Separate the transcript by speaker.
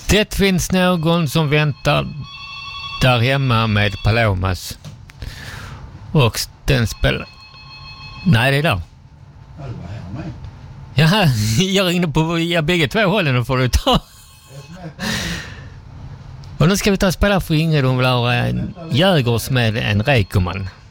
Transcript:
Speaker 1: Det finns någon som väntar där hemma med Palomas. Och den spelar... Nej, det är där. Ja, jag ringde på bägge två hållen och får du ta. Och nu ska vi ta och spela för Ingrid. Hon vill ha en Jägers med en Rekoman.